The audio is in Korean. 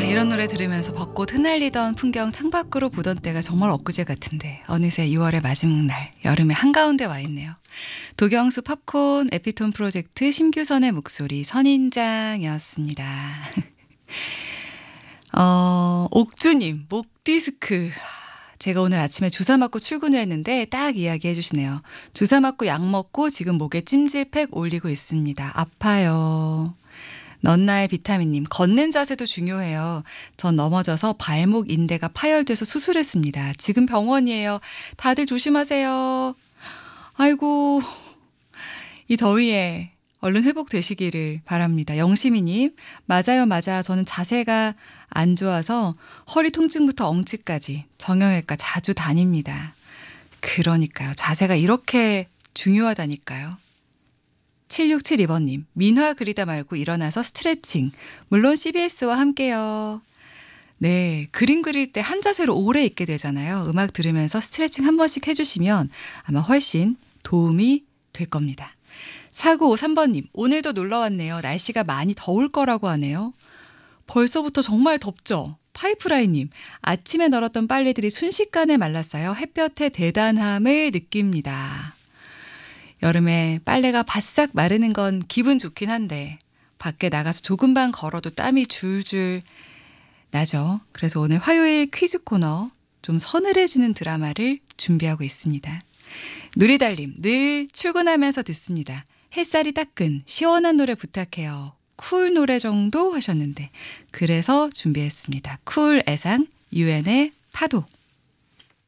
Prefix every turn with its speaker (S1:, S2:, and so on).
S1: 이런 노래 들으면서 벚꽃 흩날리던 풍경 창밖으로 보던 때가 정말 엊그제 같은데 어느새 2월의 마지막 날 여름의 한가운데 와 있네요. 도경수 팝콘 에피톤 프로젝트 심규선의 목소리 선인장이었습니다. 옥주님 목디스크. 제가 오늘 아침에 주사 맞고 출근을 했는데 딱 이야기해 주시네요. 주사 맞고 약 먹고 지금 목에 찜질팩 올리고 있습니다. 아파요. 넌나의 비타민님, 걷는 자세도 중요해요. 전 넘어져서 발목 인대가 파열돼서 수술했습니다. 지금 병원이에요. 다들 조심하세요. 아이고, 이 더위에 얼른 회복되시기를 바랍니다. 영시미님, 맞아요, 맞아. 저는 자세가 안 좋아서 허리 통증부터 엉치까지 정형외과 자주 다닙니다. 그러니까요. 자세가 이렇게 중요하다니까요. 7672번님, 민화 그리다 말고 일어나서 스트레칭. 물론 CBS와 함께요. 네, 그림 그릴 때 한 자세로 오래 있게 되잖아요. 음악 들으면서 스트레칭 한 번씩 해주시면 아마 훨씬 도움이 될 겁니다. 4953번님, 오늘도 놀러 왔네요. 날씨가 많이 더울 거라고 하네요. 벌써부터 정말 덥죠? 파이프라인님, 아침에 널었던 빨래들이 순식간에 말랐어요. 햇볕의 대단함을 느낍니다. 여름에 빨래가 바싹 마르는 건 기분 좋긴 한데 밖에 나가서 조금만 걸어도 땀이 줄줄 나죠. 그래서 오늘 화요일 퀴즈 코너 좀 서늘해지는 드라마를 준비하고 있습니다. 누리달님, 늘 출근하면서 듣습니다. 햇살이 따끈 시원한 노래 부탁해요. 쿨 노래 정도 하셨는데 그래서 준비했습니다. 쿨 애상 유엔의 파도.